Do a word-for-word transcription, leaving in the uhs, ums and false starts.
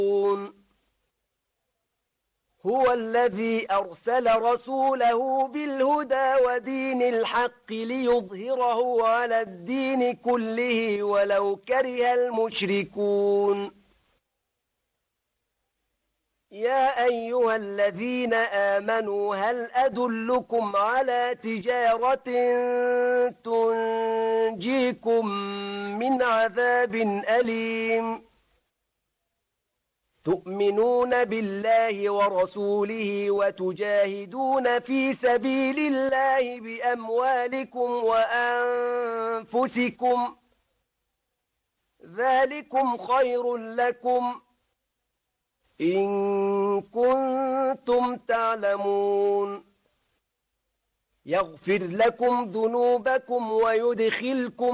هو الذي أرسل رسوله بالهدى ودين الحق ليظهره على الدين كله ولو كره المشركون. يا أيها الذين آمنوا هل أدلكم على تجارة تنجيكم من عذاب أليم تؤمنون بالله ورسوله وتجاهدون في سبيل الله بأموالكم وأنفسكم ذلكم خير لكم إن كنتم تعلمون يغفر لكم ذنوبكم ويدخلكم